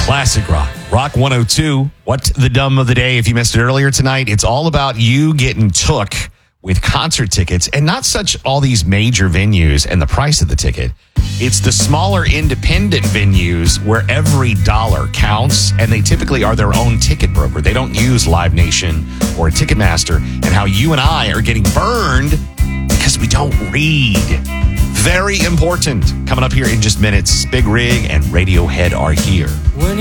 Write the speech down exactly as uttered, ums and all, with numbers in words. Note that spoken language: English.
Classic rock. Rock one oh two. What's the dumb of the day? If you missed it earlier tonight, it's all about you getting took with concert tickets, and not such all these major venues and the price of the ticket. It's the smaller independent venues where every dollar counts, and they typically are their own ticket broker. They don't use Live Nation or Ticketmaster, and how you and I are getting burned because we don't read. Very important. Coming up here in just minutes, Big Rig and Radiohead are here.